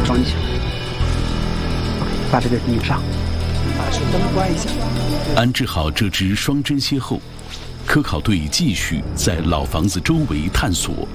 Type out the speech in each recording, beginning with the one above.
装进去。把这个拧上，把这灯关一下。 安置好这只双针蝎后，科考队继续在老房子周围探索。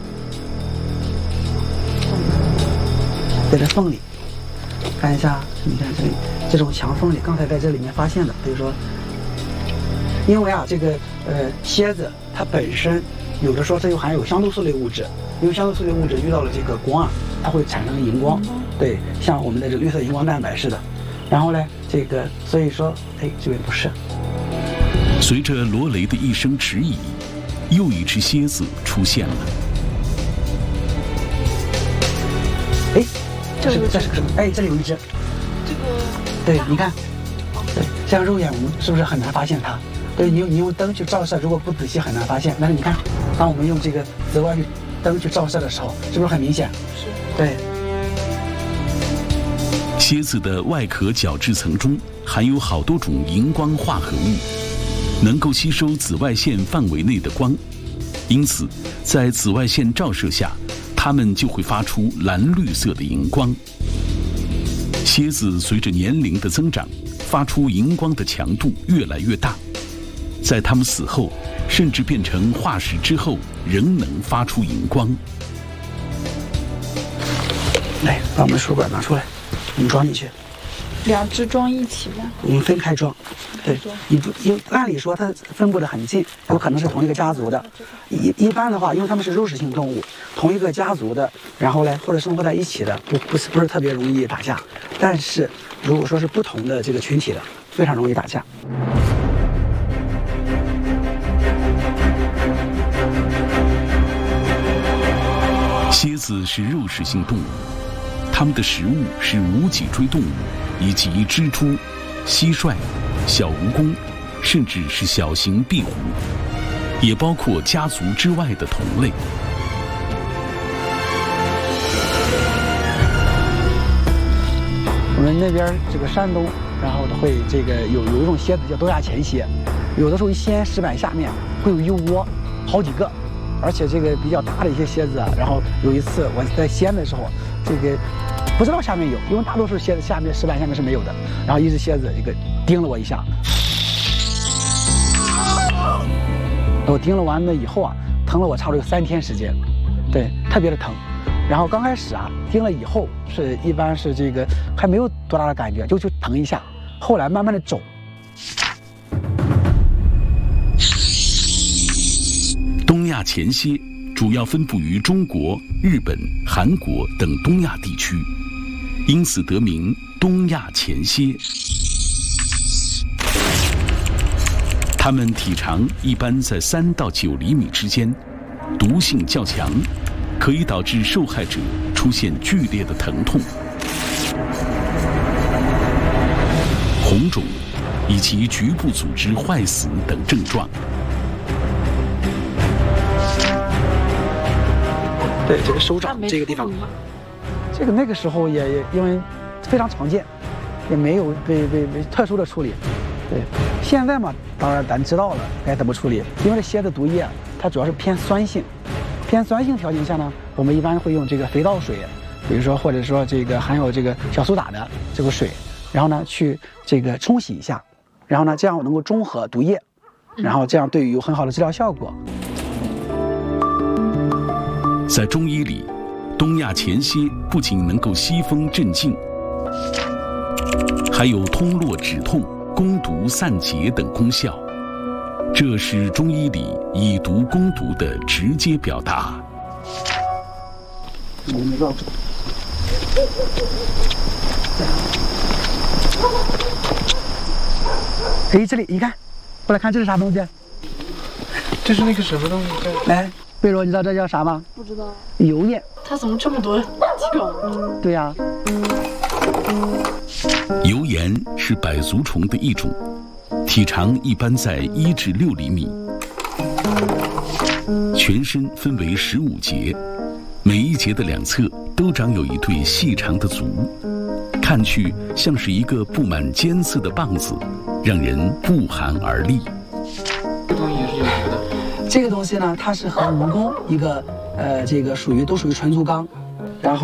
在这缝里看一下，你看这里这种墙缝里，刚才在这里面发现的，比如说，因为啊这个蝎子它本身有的时候它又含有香豆素类物质，因为香豆素类物质遇到了这个光啊，它会产生荧光，对，像我们的这个绿色荧光蛋白似的。然后呢，这个所以说，哎，这边不是。 随着罗雷的一声迟疑，又一只蝎子出现了。 哎，这是什么？哎，这里有一只。 这个。 对，你看，对，像肉眼我们是不是很难发现它？对，你用灯去照射，如果不仔细很难发现。但是你看，当我们用这个紫外灯去照射的时候，是不是很明显？ 是。 对。 蝎子的外壳角质层中含有好多种荧光化合物，能够吸收紫外线范围内的光，因此在紫外线照射下，它们就会发出蓝绿色的荧光。蝎子随着年龄的增长，发出荧光的强度越来越大，在它们死后，甚至变成化石之后，仍能发出荧光。 来，把我们输管拿出来。我们装进去 ，2只装一起吗？ 我们分开装，对，按理说它分布的很近，有可能是同一个家族的。一般的话，因为它们是肉食性动物，同一个家族的，然后呢或者生活在一起的，不是特别容易打架。但是如果说是不同的这个群体的，非常容易打架。 蝎子是肉食性动物。它们的食物是无脊椎动物，以及蜘蛛、蟋蟀、小蜈蚣，甚至是小型壁虎，也包括家族之外的同类。 我们那边这个山东，然后会这个有一种蝎子叫东亚前蝎，有的时候西安石板下面会有一窝，好几个，而且这个比较大的一些蝎子啊。然后有一次我在西安的时候，这个不知道下面有，因为大多数蝎子下面石板下面是没有的。然后一只蝎子这个叮了我一下，我叮了完了以后啊，疼了我差不多有3天时间，对，特别的疼。然后刚开始啊，叮了以后一般是这个还没有多大的感觉，就疼一下，后来慢慢的肿。 东亚前蝎主要分布于中国、日本、韩国等东亚地区，因此得名东亚前蝎。它们体长一般在3到9厘米之间，毒性较强，可以导致受害者出现剧烈的疼痛、红肿以及局部组织坏死等症状。 对，这个手掌这个地方，这个那个时候也因为非常常见，也没有被特殊的处理。对，现在嘛，当然咱知道了该怎么处理，因为这蝎子毒液它主要是偏酸性，偏酸性条件下呢，我们一般会用这个肥皂水，比如说或者说这个含有这个小苏打的这个水，然后呢去这个冲洗一下，然后呢这样能够中和毒液，然后这样对于有很好的治疗效果。 在中医里，东亚前蝎不仅能够吸风镇静，还有通络止痛、攻毒散结等功效，这是中医里以毒攻毒的直接表达。 我们绕住。哎，这里你看，过来看这是啥东西？ 这是那个什么东西？ 来，贝罗，你知道这叫啥吗？ 不知道。 油燕。 它怎么这么多条？ 对呀。 油盐是百足虫的一种，体长一般在1至6厘米，全身分为15节，每一节的2侧都长有一对细长的足，看去像是一个布满尖刺的棒子，让人不寒而栗。 这东西也是有毒的。 这个东西呢，它是和蜈蚣一个这个都属于纯足纲。